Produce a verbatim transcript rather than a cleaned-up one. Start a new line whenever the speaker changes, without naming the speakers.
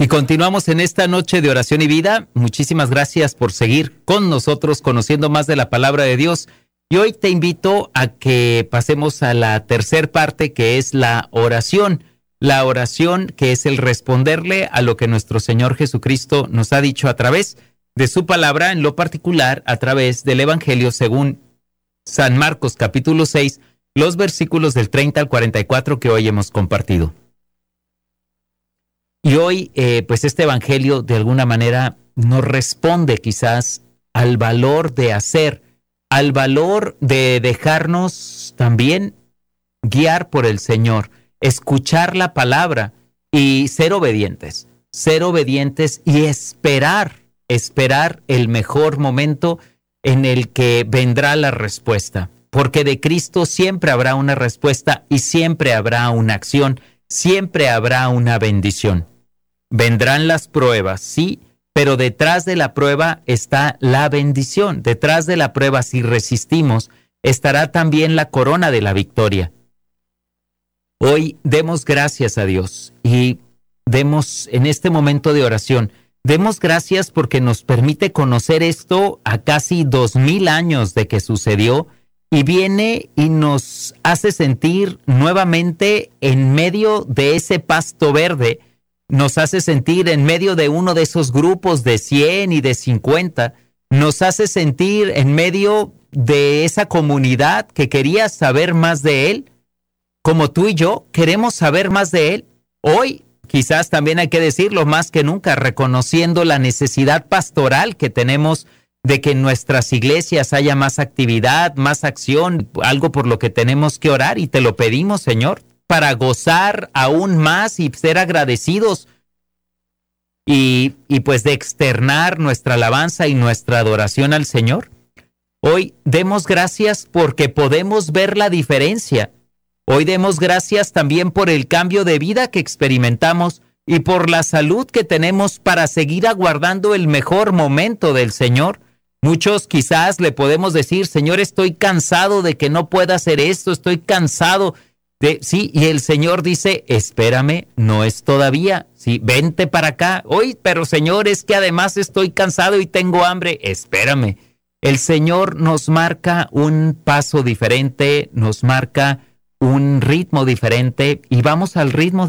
Y continuamos en esta noche de oración y vida. Muchísimas gracias por seguir con nosotros, conociendo más de la palabra de Dios. Y hoy te invito a que pasemos a la tercer parte, que es la oración. La oración, que es el responderle a lo que nuestro Señor Jesucristo nos ha dicho a través de su palabra, en lo particular a través del Evangelio según San Marcos capítulo seis, los versículos del treinta al cuarenta y cuatro que hoy hemos compartido. Y hoy, eh, pues este evangelio de alguna manera nos responde quizás al valor de hacer, al valor de dejarnos también guiar por el Señor, escuchar la palabra y ser obedientes, ser obedientes y esperar, esperar el mejor momento en el que vendrá la respuesta. Porque de Cristo siempre habrá una respuesta y siempre habrá una acción, siempre habrá una bendición. Vendrán las pruebas, sí, pero detrás de la prueba está la bendición. Detrás de la prueba, si resistimos, estará también la corona de la victoria. Hoy demos gracias a Dios y demos en este momento de oración, demos gracias porque nos permite conocer esto a casi dos mil años de que sucedió y viene y nos hace sentir nuevamente en medio de ese pasto verde. Nos hace sentir en medio de uno de esos grupos de cien y de cincuenta, nos hace sentir en medio de esa comunidad que quería saber más de Él, como tú y yo queremos saber más de Él. Hoy, quizás también hay que decirlo más que nunca, reconociendo la necesidad pastoral que tenemos de que en nuestras iglesias haya más actividad, más acción, algo por lo que tenemos que orar y te lo pedimos, Señor, para gozar aún más y ser agradecidos y, y pues de externar nuestra alabanza y nuestra adoración al Señor. Hoy demos gracias porque podemos ver la diferencia. Hoy demos gracias también por el cambio de vida que experimentamos y por la salud que tenemos para seguir aguardando el mejor momento del Señor. Muchos quizás le podemos decir, Señor, estoy cansado de que no pueda hacer esto, estoy cansado de... Sí, y el Señor dice, espérame, no es todavía, sí, vente para acá. Hoy, pero Señor, es que además estoy cansado y tengo hambre, espérame. El Señor nos marca un paso diferente, nos marca un ritmo diferente y vamos al ritmo de